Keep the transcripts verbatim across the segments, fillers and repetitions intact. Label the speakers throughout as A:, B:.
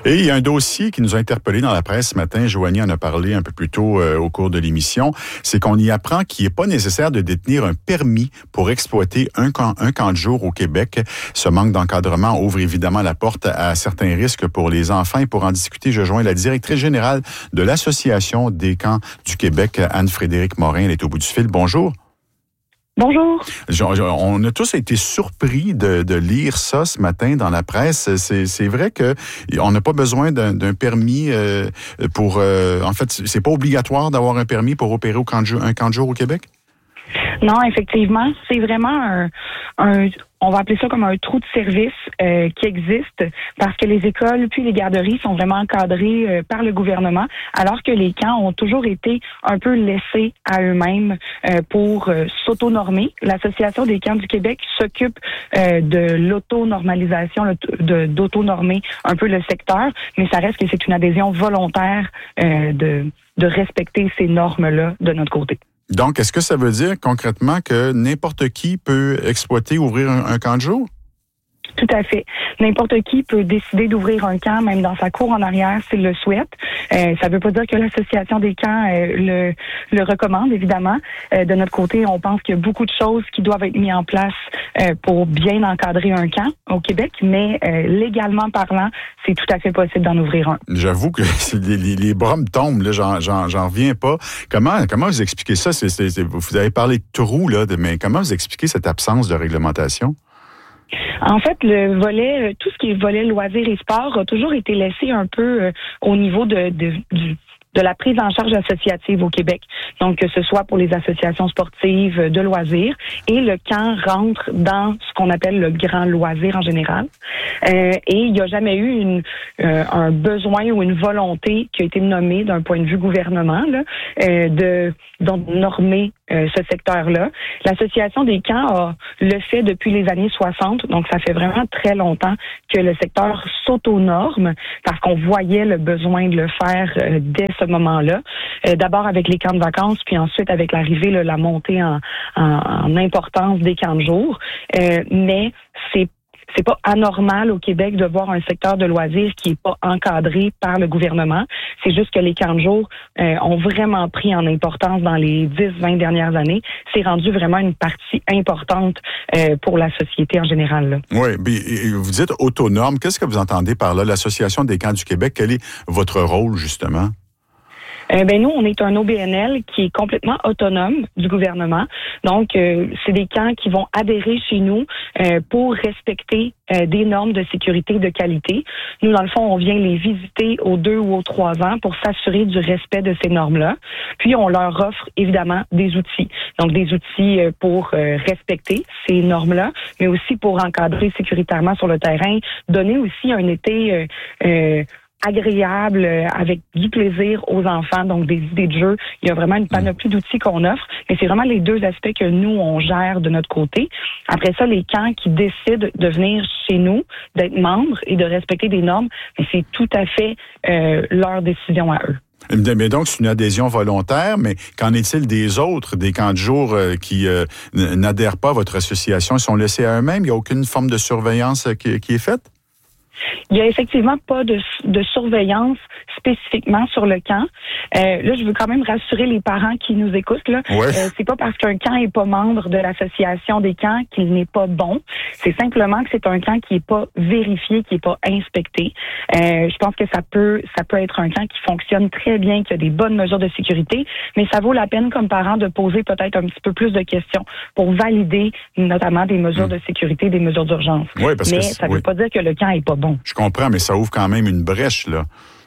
A: Et il y a un dossier qui nous a interpellés dans la presse ce matin. Joanie en a parlé un peu plus tôt euh, au cours de l'émission. C'est qu'on y apprend qu'il n'est pas nécessaire de détenir un permis pour exploiter un camp, un camp de jour au Québec. Ce manque d'encadrement ouvre évidemment la porte à certains risques pour les enfants. Et pour en discuter, je joins la directrice générale de l'Association des camps du Québec, Anne-Frédérique Morin. Elle est au bout du fil. Bonjour.
B: Bonjour.
A: On a tous été surpris de, de lire ça ce matin dans la presse. C'est, c'est vrai que on n'a pas besoin d'un, d'un permis euh, pour... Euh, en fait, c'est pas obligatoire d'avoir un permis pour opérer au camp de jour, un camp de jour au Québec?
B: Non, effectivement, c'est vraiment un, un on va appeler ça comme un trou de service euh, qui existe parce que les écoles puis les garderies sont vraiment encadrées euh, par le gouvernement, alors que les camps ont toujours été un peu laissés à eux-mêmes euh, pour euh, s'auto-normer. L'Association des camps du Québec s'occupe euh, de l'auto-normalisation, de, d'auto-normer un peu le secteur, mais ça reste que c'est une adhésion volontaire euh, de, de respecter ces normes-là de notre côté.
A: Donc, est-ce que ça veut dire concrètement que n'importe qui peut exploiter, ouvrir un, un camp de jour?
B: Tout à fait. N'importe qui peut décider d'ouvrir un camp, même dans sa cour en arrière, s'il le souhaite. Euh, ça ne veut pas dire que l'Association des camps euh, le, le recommande, évidemment. Euh, de notre côté, on pense qu'il y a beaucoup de choses qui doivent être mises en place euh, pour bien encadrer un camp au Québec, mais euh, légalement parlant, c'est tout à fait possible d'en ouvrir un.
A: J'avoue que les, les, les bras me tombent, là, j'en, j'en, j'en reviens pas. Comment, comment vous expliquez ça? C'est, c'est, c'est, vous avez parlé de trous, là, de, mais comment vous expliquez cette absence de réglementation?
B: En fait, le volet, tout ce qui est volet loisirs et sport a toujours été laissé un peu euh, au niveau de, de, du, de la prise en charge associative au Québec. Donc, que ce soit pour les associations sportives de loisirs, et le camp rentre dans ce qu'on appelle le grand loisir en général. Euh, et il n'y a jamais eu une, euh, un besoin ou une volonté qui a été nommée d'un point de vue gouvernement là, euh, de, de normer euh, ce secteur-là. L'Association des camps a le fait depuis les années soixante, donc ça fait vraiment très longtemps que le secteur s'auto-norme parce qu'on voyait le besoin de le faire euh, dès ce moment-là. Euh, d'abord avec les camps de vacances, puis ensuite avec l'arrivée, là, la montée en, en, en importance des camps de jour. Euh, mais c'est C'est pas anormal au Québec de voir un secteur de loisirs qui est pas encadré par le gouvernement. C'est juste que les camps de jour euh, ont vraiment pris en importance dans les dix vingt dernières années. C'est rendu vraiment une partie importante euh, pour la société en général. Là.
A: Oui, vous dites autonome. Qu'est-ce que vous entendez par là? L'Association des camps du Québec, quel est votre rôle, justement?
B: Euh, ben nous, on est un O B N L qui est complètement autonome du gouvernement. Donc, euh, c'est des camps qui vont adhérer chez nous euh, pour respecter euh, des normes de sécurité de qualité. Nous, dans le fond, on vient les visiter aux deux ou aux trois ans pour s'assurer du respect de ces normes-là. Puis, on leur offre évidemment des outils. Donc, des outils euh, pour euh, respecter ces normes-là, mais aussi pour encadrer sécuritairement sur le terrain, donner aussi un été euh, euh, agréable, avec du plaisir aux enfants, donc des idées de jeu. Il y a vraiment une panoplie d'outils qu'on offre, mais c'est vraiment les deux aspects que nous, on gère de notre côté. Après ça, les camps qui décident de venir chez nous, d'être membres et de respecter des normes, mais c'est tout à fait euh, leur décision à eux.
A: Mais donc, c'est une adhésion volontaire, mais qu'en est-il des autres, des camps de jour euh, qui euh, n'adhèrent pas à votre association? Ils sont laissés à eux-mêmes? Il n'y a aucune forme de surveillance qui, qui est faite?
B: Il n'y a effectivement pas de, de surveillance spécifiquement sur le camp. Euh, là, je veux quand même rassurer les parents qui nous écoutent. Là.
A: Ouais.
B: Euh, c'est pas parce qu'un camp n'est pas membre de l'association des camps qu'il n'est pas bon. C'est simplement que c'est un camp qui n'est pas vérifié, qui n'est pas inspecté. Euh, je pense que ça peut, ça peut être un camp qui fonctionne très bien, qui a des bonnes mesures de sécurité, mais ça vaut la peine comme parent de poser peut-être un petit peu plus de questions pour valider notamment des mesures mmh. de sécurité, des mesures d'urgence.
A: Oui, parce
B: mais
A: que
B: ça ne
A: oui.
B: veut pas dire que le camp n'est pas bon.
A: Je comprends, mais ça ouvre quand même une brèche, là.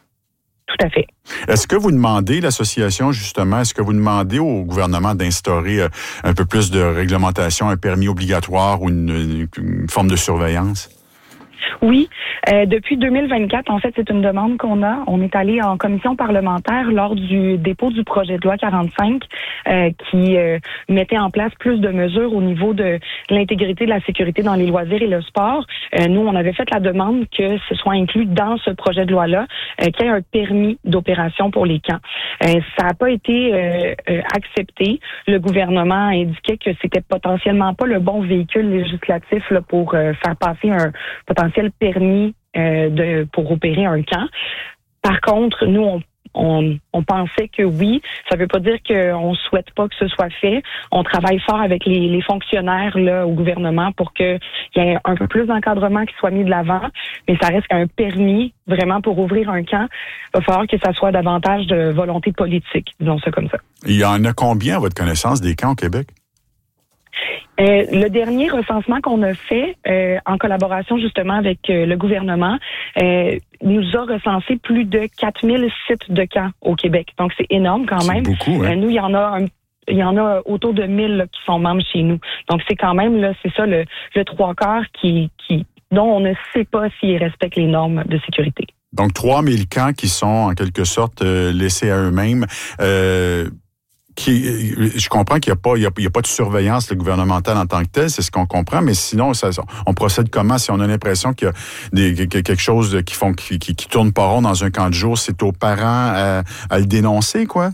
B: Tout à fait.
A: Est-ce que vous demandez, l'association, justement, est-ce que vous demandez au gouvernement d'instaurer euh, un peu plus de réglementation, un permis obligatoire ou une, une forme de surveillance?
B: Oui, euh, depuis deux mille vingt-quatre, en fait, c'est une demande qu'on a. On est allé en commission parlementaire lors du dépôt du projet de loi quarante-cinq euh, qui euh, mettait en place plus de mesures au niveau de l'intégrité de la sécurité dans les loisirs et le sport. Euh, nous, on avait fait la demande que ce soit inclus dans ce projet de loi-là, euh, qu'il y ait un permis d'opération pour les camps. Euh, ça n'a pas été euh, euh, accepté. Le gouvernement indiquait que c'était potentiellement pas le bon véhicule législatif là, pour euh, faire passer un potentiel permis euh, de pour opérer un camp. Par contre, nous, on On, on pensait que oui, ça veut pas dire qu'on souhaite pas que ce soit fait. On travaille fort avec les, les fonctionnaires là au gouvernement pour qu'il y ait un peu plus d'encadrement qui soit mis de l'avant, mais ça reste qu'un permis vraiment pour ouvrir un camp. Il va falloir que ça soit davantage de volonté politique, disons ça comme ça.
A: Il y en a combien, à votre connaissance, des camps au Québec?
B: Euh, le dernier recensement qu'on a fait euh, en collaboration justement avec euh, le gouvernement euh, nous a recensé plus de quatre mille sites de camps au Québec. Donc c'est énorme quand même.
A: C'est beaucoup, hein?
B: Euh, nous, il y en a un Il y en a autour de mille là, qui sont membres chez nous. Donc, c'est quand même, là, c'est ça, le, le trois quarts qui, qui, dont on ne sait pas s'ils respectent les normes de sécurité.
A: Donc, trois mille camps qui sont, en quelque sorte, euh, laissés à eux-mêmes. Euh, qui, je comprends qu'il n'y a pas, il y a, il y a pas de surveillance là, gouvernementale en tant que telle, c'est ce qu'on comprend, mais sinon, ça, on procède comment si on a l'impression qu'il y a des, quelque chose qui font, qui, qui, qui tourne pas rond dans un camp de jour, c'est aux parents à, à le dénoncer, quoi?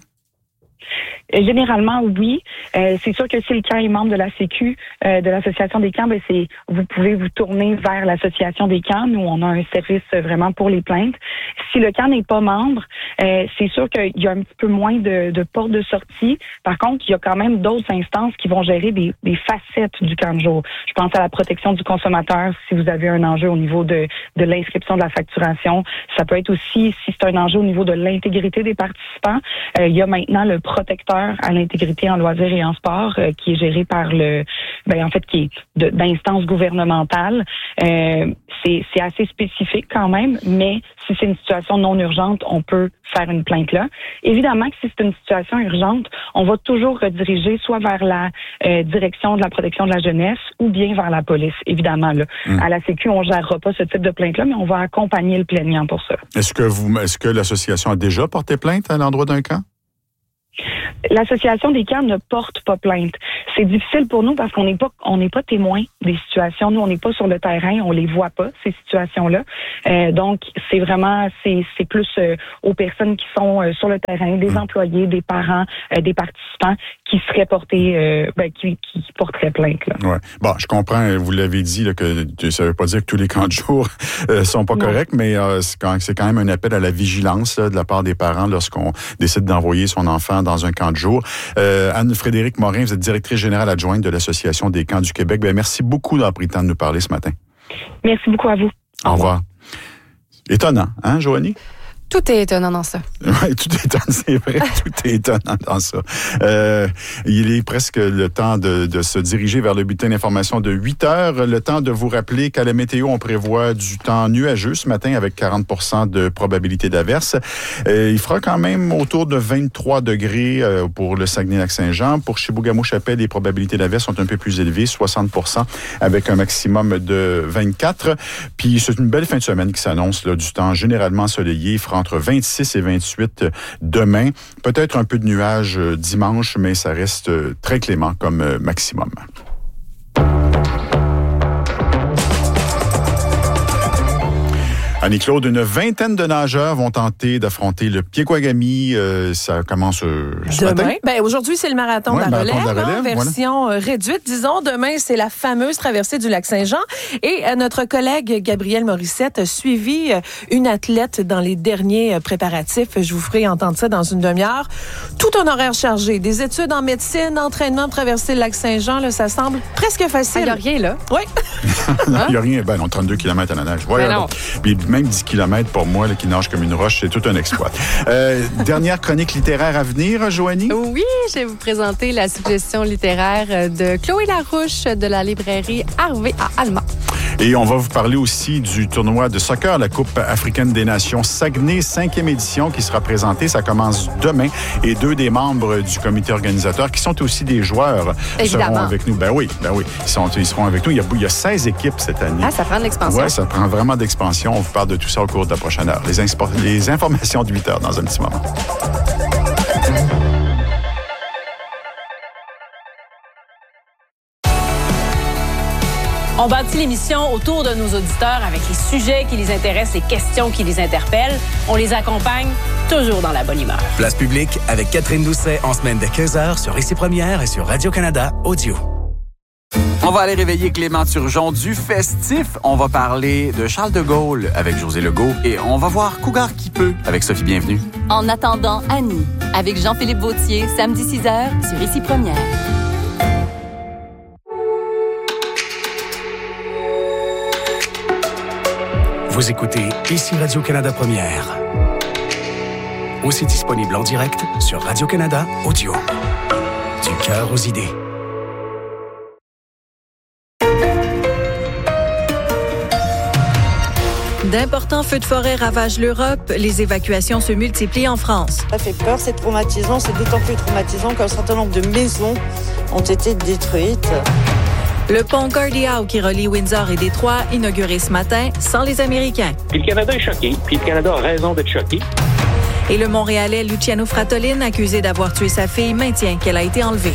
B: Généralement, oui. Euh, c'est sûr que si le camp est membre de la Sécu, euh, de l'Association des camps, ben c'est vous pouvez vous tourner vers l'Association des camps. Nous, on a un service vraiment pour les plaintes. Si le camp n'est pas membre, euh, c'est sûr qu'il y a un petit peu moins de, de portes de sortie. Par contre, il y a quand même d'autres instances qui vont gérer des, des facettes du camp de jour. Je pense à la protection du consommateur si vous avez un enjeu au niveau de, de l'inscription de la facturation. Ça peut être aussi, si c'est un enjeu au niveau de l'intégrité des participants, euh, il y a maintenant le protecteur à l'intégrité en loisirs et en sport euh, qui est géré par le, ben en fait qui est de, d'instance gouvernementale. Euh, c'est, c'est assez spécifique quand même, mais si c'est une situation non urgente, on peut faire une plainte là. Évidemment que si c'est une situation urgente, on va toujours rediriger soit vers la euh, direction de la protection de la jeunesse ou bien vers la police, évidemment. Là. Mmh. À la Sécu, on ne gérera pas ce type de plainte-là, mais on va accompagner le plaignant pour ça.
A: Est-ce que vous, est-ce que l'association a déjà porté plainte à l'endroit d'un camp?
B: L'Association des camps ne porte pas plainte. C'est difficile pour nous parce qu'on n'est pas on n'est pas témoin des situations. Nous, on n'est pas sur le terrain, on les voit pas, ces situations-là. Euh, donc, c'est vraiment, c'est, c'est plus euh, aux personnes qui sont euh, sur le terrain, des employés, des parents, euh, des participants qui seraient portés, euh, ben, qui, qui porteraient plainte. Là.
A: Ouais. Bon, je comprends, vous l'avez dit, là, que ça veut pas dire que tous les camps de jour euh, sont pas non. corrects, mais euh, c'est, quand, c'est quand même un appel à la vigilance là, de la part des parents lorsqu'on décide d'envoyer son enfant dans un camp de jour. Euh, Anne-Frédérique Morin, vous êtes directrice générale adjointe de l'Association des camps du Québec. Bien, merci beaucoup d'avoir pris le temps de nous parler ce matin.
B: Merci beaucoup à vous.
A: Au, Au revoir. revoir. Étonnant, hein, Joanie?
C: Tout est étonnant dans ça.
A: Oui, tout est étonnant, c'est vrai, tout est étonnant dans ça. Euh, il est presque le temps de, de se diriger vers le bulletin d'information de huit heures. Le temps de vous rappeler qu'à la météo, on prévoit du temps nuageux ce matin avec quarante pour cent de probabilité d'averse. Euh, il fera quand même autour de vingt-trois degrés euh, pour le Saguenay-Lac-Saint-Jean. Pour Chibougamau-Chapelle, les probabilités d'averse sont un peu plus élevées, soixante pour cent avec un maximum de vingt-quatre. Puis c'est une belle fin de semaine qui s'annonce, là, du temps généralement ensoleillé. Il fera entre vingt-six et vingt-huit demain. Peut-être un peu de nuages dimanche, mais ça reste très clément comme maximum. Annie-Claude, une vingtaine de nageurs vont tenter d'affronter le Piékouagami. Euh, ça commence euh, ce
D: demain.
A: matin.
D: Ben, aujourd'hui, c'est le marathon,
A: ouais,
D: de, la
A: marathon
D: relève,
A: de la relève,
D: hein, version voilà. réduite, disons. Demain, c'est la fameuse traversée du Lac-Saint-Jean. Et euh, notre collègue Gabrielle Morissette a suivi euh, une athlète dans les derniers euh, préparatifs. Je vous ferai entendre ça dans une demi-heure. Tout un horaire chargé. Des études en médecine, entraînement de traverser le Lac-Saint-Jean, là, ça semble presque facile.
C: Il n'y a rien, là.
D: Oui.
A: Il n'y a rien. Ben non, trente-deux kilomètres à la nage. Ouais, non. Puis même dix kilomètres pour moi, là, qui nage comme une roche, c'est tout un exploit. euh, dernière chronique littéraire à venir, Joanie?
C: Oui, je vais vous présenter la suggestion littéraire de Chloé Larouche de la librairie Harvey à Alma.
A: Et on va vous parler aussi du tournoi de soccer, la Coupe africaine des nations Saguenay, cinquième édition qui sera présentée. Ça commence demain. Et deux des membres du comité organisateur, qui sont aussi des joueurs,
C: Évidemment.
A: seront avec nous. Ben oui, ben oui, ils, sont, ils seront avec nous. Il y, a, il y a seize équipes cette année.
C: Ah, ça prend de l'expansion.
A: Oui, ça prend vraiment d'expansion. On vous parle de tout ça au cours de la prochaine heure. Les, inspo- les informations de huit heures dans un petit moment.
E: On bâtit l'émission autour de nos auditeurs avec les sujets qui les intéressent, les questions qui les interpellent. On les accompagne toujours dans la bonne humeur.
F: Place publique avec Catherine Doucet en semaine dès quinze heures sur Ici Première et sur Radio-Canada Audio. On va aller réveiller Clément Turgeon du festif. On va parler de Charles de Gaulle avec José Legault et on va voir Cougar qui peut avec Sophie Bienvenue.
G: En attendant Annie, avec Jean-Philippe Vautier, samedi six heures sur Ici Première.
H: Vous écoutez Ici Radio-Canada Première. Aussi disponible en direct sur Radio-Canada Audio. Du cœur aux idées.
I: D'importants feux de forêt ravagent l'Europe. Les évacuations se multiplient en France.
J: Ça fait peur, c'est traumatisant. C'est d'autant plus traumatisant qu'un certain nombre de maisons ont été détruites.
I: Le pont Gordie Howe qui relie Windsor et Détroit, inauguré ce matin, sans les Américains.
K: Puis le Canada est choqué, puis le Canada a raison d'être choqué.
I: Et le Montréalais Luciano Fratolin, accusé d'avoir tué sa fille, maintient qu'elle a été enlevée.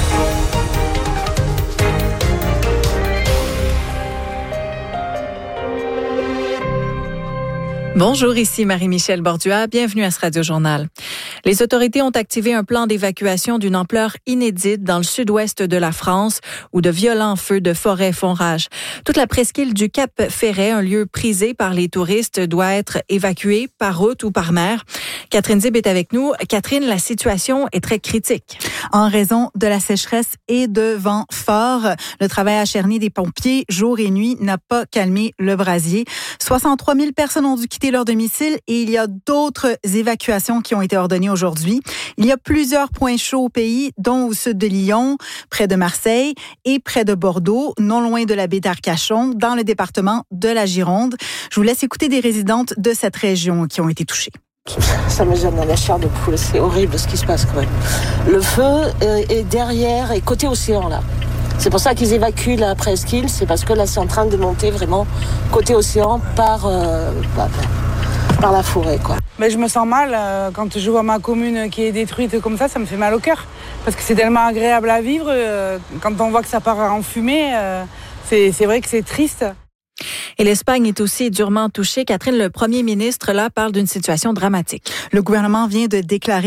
I: Bonjour, ici Marie-Michel Bordua. Bienvenue à ce Radio-Journal. Les autorités ont activé un plan d'évacuation d'une ampleur inédite dans le sud-ouest de la France où de violents feux de forêt font rage. Toute la presqu'île du Cap-Ferret, un lieu prisé par les touristes, doit être évacuée par route ou par mer. Catherine Zib est avec nous. Catherine, la situation est très critique.
L: En raison de la sécheresse et de vents forts, le travail acharné des pompiers jour et nuit n'a pas calmé le brasier. soixante-trois mille personnes ont dû quitter leur domicile et il y a d'autres évacuations qui ont été ordonnées aujourd'hui. Il y a plusieurs points chauds au pays, dont au sud de Lyon, près de Marseille et près de Bordeaux, non loin de la baie d'Arcachon, dans le département de la Gironde. Je vous laisse écouter des résidentes de cette région qui ont été touchées.
J: Ça me gêne la chair de poule, c'est horrible ce qui se passe quand même. Le feu est derrière et côté océan là. C'est pour ça qu'ils évacuent la presqu'île, c'est parce que là c'est en train de monter vraiment côté océan par, euh, bah, par la forêt quoi.
M: Mais je me sens mal euh, quand je vois ma commune qui est détruite comme ça, ça me fait mal au cœur. Parce que c'est tellement agréable à vivre, euh, quand on voit que ça part en fumée, euh, c'est, c'est vrai que c'est triste.
I: Et l'Espagne est aussi durement touchée. Catherine, le premier ministre, là, parle d'une situation dramatique.
L: Le gouvernement vient de déclarer